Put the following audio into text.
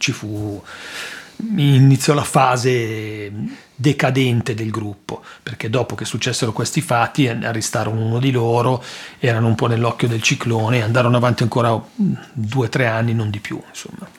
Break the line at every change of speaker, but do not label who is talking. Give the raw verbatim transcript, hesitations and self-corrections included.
ci fu iniziò la fase decadente del gruppo, perché dopo che successero questi fatti arrestarono uno di loro, erano un po' nell'occhio del ciclone e andarono avanti ancora due o tre anni, non di più, insomma.